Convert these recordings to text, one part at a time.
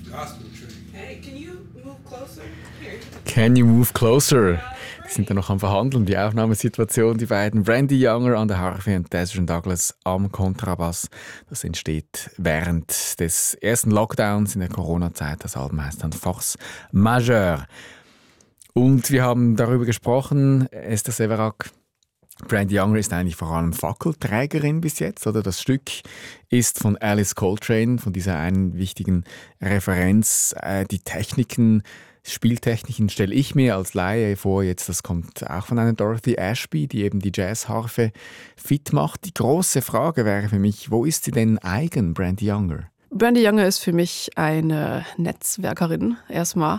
Hey, can you move closer? Here. Can you move closer? Die sind dann noch am Verhandeln, die Aufnahmesituation. Die beiden, Brandy Younger an der Harfe und Desiree Douglas am Kontrabass. Das entsteht während des ersten Lockdowns in der Corona-Zeit. Das Album heißt dann Force Majeure. Und wir haben darüber gesprochen, Esther Severac. Brandy Younger ist eigentlich vor allem Fackelträgerin bis jetzt, oder? Das Stück ist von Alice Coltrane, von dieser einen wichtigen Referenz. Die Techniken, Spieltechniken stelle ich mir als Laie vor, jetzt das kommt auch von einer Dorothy Ashby, die eben die Jazzharfe fit macht. Die große Frage wäre für mich, wo ist sie denn eigen, Brandy Younger? Brandy Younger ist für mich eine Netzwerkerin erstmal.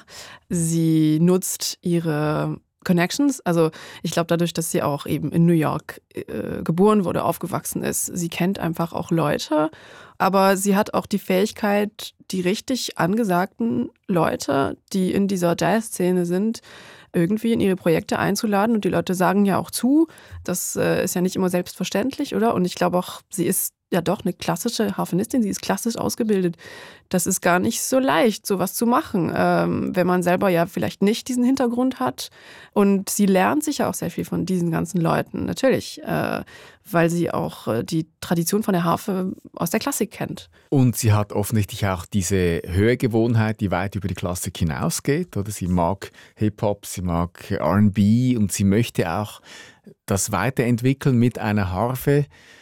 Sie nutzt ihre Connections, also ich glaube dadurch, dass sie auch eben in New York geboren wurde, aufgewachsen ist. Sie kennt einfach auch Leute, aber sie hat auch die Fähigkeit, die richtig angesagten Leute, die in dieser Jazzszene sind, irgendwie in ihre Projekte einzuladen. Und die Leute sagen ja auch zu. Das ist ja nicht immer selbstverständlich, oder? Und ich glaube auch, sie ist ja doch eine klassische Harfenistin, sie ist klassisch ausgebildet. Das ist gar nicht so leicht, sowas zu machen, wenn man selber ja vielleicht nicht diesen Hintergrund hat. Und sie lernt sicher auch sehr viel von diesen ganzen Leuten, natürlich, weil sie auch die Tradition von der Harfe aus der Klassik kennt. Und sie hat offensichtlich auch diese Hörgewohnheit, die weit über die Klassik hinausgeht. Oder? Sie mag Hip-Hop, sie mag R&B und sie möchte auch das weiterentwickeln mit einer Harfe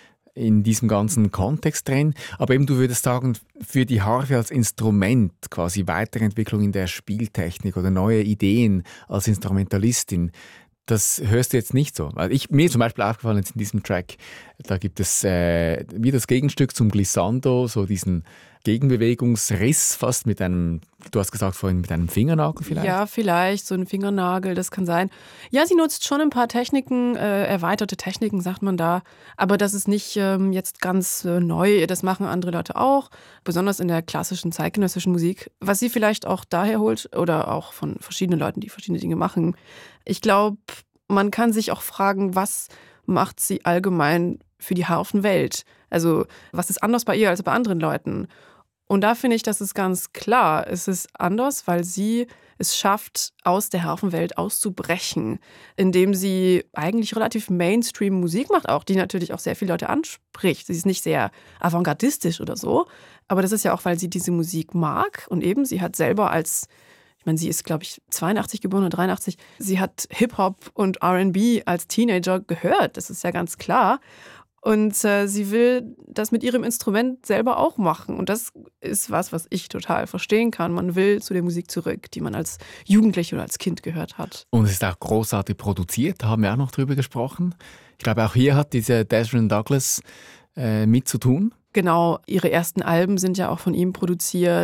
in diesem ganzen Kontext drin. Aber eben, du würdest sagen, für die Harfe als Instrument, quasi Weiterentwicklung in der Spieltechnik oder neue Ideen als Instrumentalistin, das hörst du jetzt nicht so. Weil mir zum Beispiel aufgefallen jetzt in diesem Track, da gibt es wie das Gegenstück zum Glissando, so diesen Gegenbewegungsriss fast mit einem, du hast gesagt vorhin, mit einem Fingernagel vielleicht? Ja, vielleicht, so ein Fingernagel, das kann sein. Ja, sie nutzt schon ein paar Techniken, erweiterte Techniken, sagt man da. Aber das ist nicht jetzt ganz neu, das machen andere Leute auch, besonders in der klassischen zeitgenössischen Musik. Was sie vielleicht auch daher holt oder auch von verschiedenen Leuten, die verschiedene Dinge machen. Ich glaube, man kann sich auch fragen, was macht sie allgemein für die Harfenwelt? Also was ist anders bei ihr als bei anderen Leuten? Und da finde ich, das ist ganz klar. Es ist anders, weil sie es schafft, aus der Harfenwelt auszubrechen, indem sie eigentlich relativ Mainstream-Musik macht, auch die natürlich auch sehr viele Leute anspricht. Sie ist nicht sehr avantgardistisch oder so, aber das ist ja auch, weil sie diese Musik mag und eben sie hat selber ich meine, sie ist, glaube ich, 82 geboren oder 83. Sie hat Hip-Hop und R&B als Teenager gehört, das ist ja ganz klar. Und sie will das mit ihrem Instrument selber auch machen. Und das ist was ich total verstehen kann. Man will zu der Musik zurück, die man als Jugendliche oder als Kind gehört hat. Und es ist auch großartig produziert, da haben wir auch noch drüber gesprochen. Ich glaube, auch hier hat diese Desiree Douglas mit zu tun. Genau, ihre ersten Alben sind ja auch von ihm produziert.